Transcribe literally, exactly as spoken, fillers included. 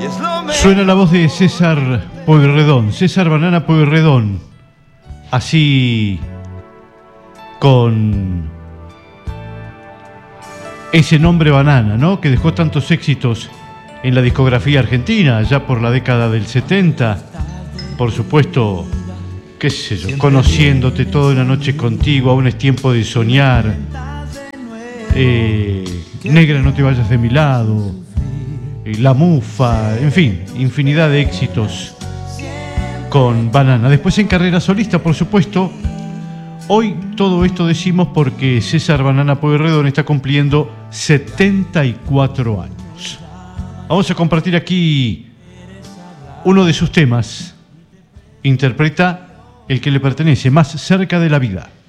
Suena la voz de César Pueyrredón, César Banana Pueyrredón, así con ese nombre Banana, ¿no? Que dejó tantos éxitos en la discografía argentina, ya por la década del setenta. Por supuesto, qué sé yo, Conociéndote, Toda una noche contigo, Aún es tiempo de soñar, eh, Negra no te vayas de mi lado, eh, La Mufa, en fin, infinidad de éxitos con Banana. Después en carrera solista, por supuesto. Hoy todo esto decimos porque César Banana Pueyrredón está cumpliendo setenta y cuatro años. Vamos a compartir aquí uno de sus temas. Interpreta el que le pertenece, Más cerca de la vida.